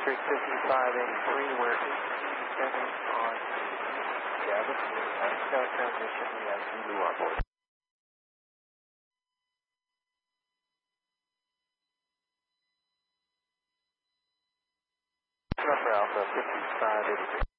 District 5583, we're 827 on Java 3, transition, we have Zulu on board. Alpha 5583.